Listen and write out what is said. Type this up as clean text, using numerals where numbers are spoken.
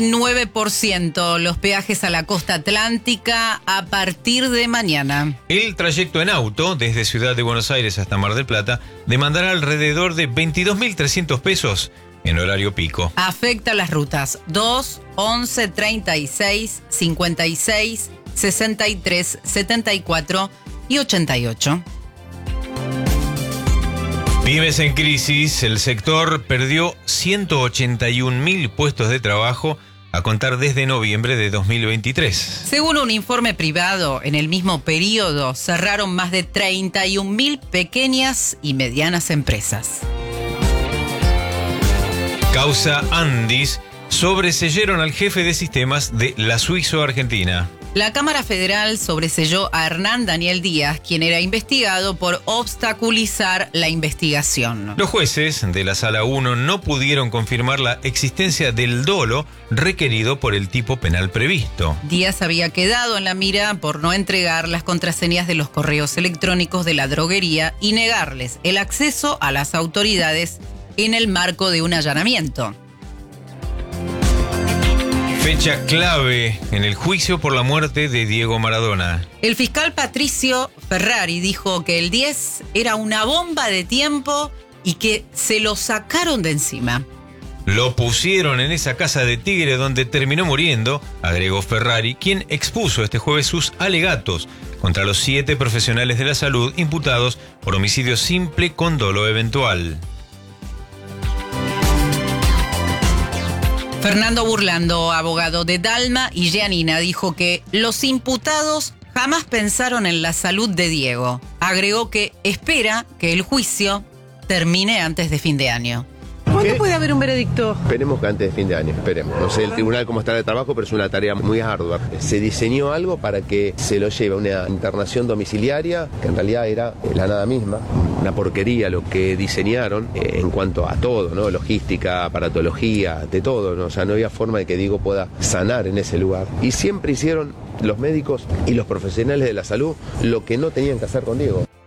9% los peajes a la costa atlántica a partir de mañana. El trayecto en auto desde Ciudad de Buenos Aires hasta Mar del Plata demandará alrededor de 22.300 pesos en horario pico. Afecta las rutas 2, 11, 36, 56, 63, 74 y 88. Pymes en crisis, el sector perdió 181.000 puestos de trabajo a contar desde noviembre de 2023. Según un informe privado, en el mismo periodo cerraron más de 31.000 pequeñas y medianas empresas. Causa Andis, sobreseyeron al jefe de sistemas de la Suizo-Argentina. La Cámara Federal sobreseyó a Hernán Daniel Díaz, quien era investigado por obstaculizar la investigación. Los jueces de la Sala 1 no pudieron confirmar la existencia del dolo requerido por el tipo penal previsto. Díaz había quedado en la mira por no entregar las contraseñas de los correos electrónicos de la droguería y negarles el acceso a las autoridades en el marco de un allanamiento. Fecha clave en el juicio por la muerte de Diego Maradona. El fiscal Patricio Ferrari dijo que el 10 era una bomba de tiempo y que se lo sacaron de encima. Lo pusieron en esa casa de Tigre donde terminó muriendo, agregó Ferrari, quien expuso este jueves sus alegatos contra los 7 profesionales de la salud imputados por homicidio simple con dolo eventual. Fernando Burlando, abogado de Dalma y Giannina, dijo que los imputados jamás pensaron en la salud de Diego. Agregó que espera que el juicio termine antes de fin de año. ¿Cuándo puede haber un veredicto? Esperemos que antes de fin de año, esperemos. No sé el tribunal cómo está de trabajo, pero es una tarea muy ardua. Se diseñó algo para que se lo lleve a una internación domiciliaria, que en realidad era la nada misma, una porquería lo que diseñaron en cuanto a todo, ¿no? Logística, aparatología, de todo, ¿no? O sea, no había forma de que Diego pueda sanar en ese lugar. Y siempre hicieron los médicos y los profesionales de la salud lo que no tenían que hacer con Diego.